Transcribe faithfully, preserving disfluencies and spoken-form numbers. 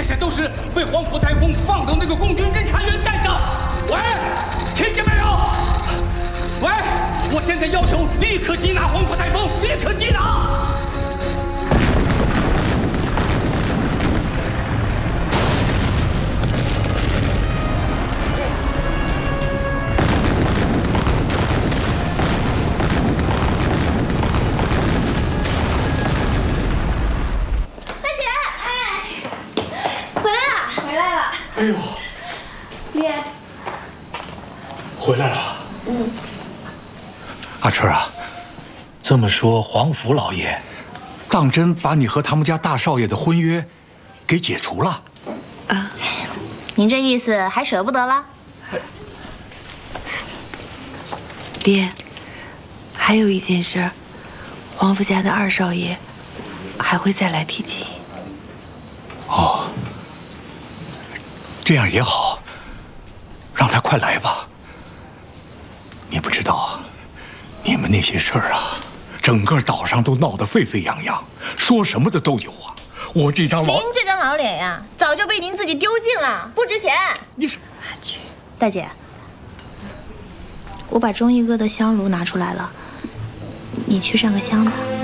些都是被皇甫台风放的那个共军侦察员干的。喂，听见没有？喂，我现在要求立刻缉拿皇甫台风，立刻缉拿！ 哎呦， 爹， 回来了。 嗯， 阿春啊，这么说，皇甫老爷当真把你和他们家大少爷的婚约给解除了？ 啊，您这意思还舍不得了？ 爹，还有一件事，皇甫家的二少爷还会再来提亲。 哦。 这样也好，让他快来吧。你不知道，你们那些事儿啊，整个岛上都闹得沸沸扬扬，说什么的都有啊。我这张老…… 您这张老脸呀，早就被您自己丢尽了，不值钱。 你是去，大姐，我把忠义哥的香炉拿出来了，你去上个香吧。